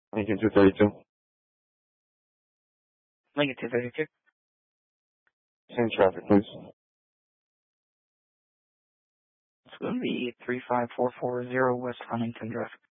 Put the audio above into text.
Lincoln 232. Lincoln 232. Send traffic, please. It's going to be 35440 West Huntington Drive.